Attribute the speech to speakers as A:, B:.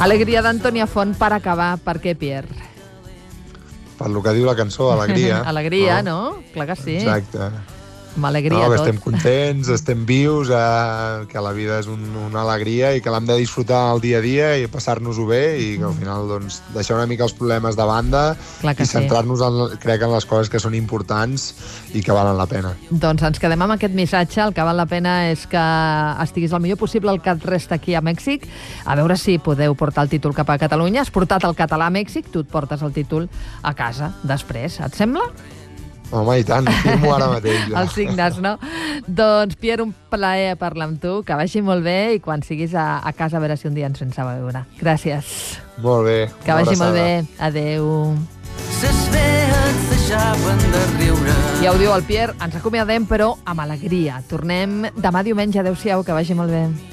A: Alegria d'Antònia Font per acabar. Per què, Pierre?
B: Per lo que diu la cançó, alegria.
A: Alegria, no? Clar que sí.
B: Exacte.
A: Amb alegria
B: que
A: tot.
B: estem contents, estem vius, que la vida és una alegria i que l'hem de disfrutar el dia a dia i passar-nos-ho bé i que al final doncs, deixar una mica els problemes de banda i centrar-nos, crec, en les coses que són importants i que valen la pena.
A: Doncs ens quedem amb aquest missatge. El que val la pena és que estiguis el millor possible el que et resta aquí a Mèxic. A veure si podeu portar el títol cap a Catalunya. Has portat el català a Mèxic, tu et portes el títol a casa després. Et sembla?
B: Home, i tant, firmo ara mateix. Ja.
A: El signes, no? Doncs, Pierre, un plaer parlar amb tu, que vagi molt bé i quan siguis a casa a veure si un dia ens sense veure. Gràcies.
B: Molt bé.
A: Que vagi molt bé. Adéu. Ja ho diu el Pierre, ens acomiadem, però amb alegria. Tornem demà diumenge. Adéu-siau, que vagi molt bé.